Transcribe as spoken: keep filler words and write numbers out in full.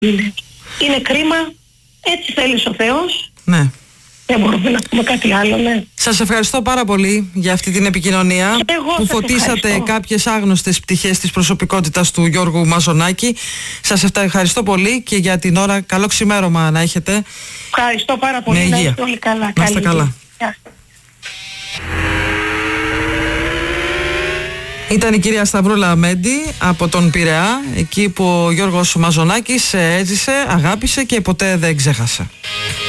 Είναι, είναι κρίμα, έτσι θέλει ο Θεός. Ναι. Δεν μπορούμε να πούμε κάτι άλλο, ναι. Σας ευχαριστώ πάρα πολύ για αυτή την επικοινωνία που φωτίσατε ευχαριστώ. κάποιες άγνωστες πτυχές της προσωπικότητας του Γιώργου Μαζονάκη. Σας ευχαριστώ πολύ και για την ώρα καλό ξημέρωμα να έχετε. Ευχαριστώ πάρα πολύ. Να είστε όλοι καλά. Να είστε καλά. Γεια. Ήταν η κυρία Σταυρούλα Μέντη από τον Πειραιά, εκεί που ο Γιώργος Μαζονάκης έζησε, αγάπησε και ποτέ δεν ξέχασε.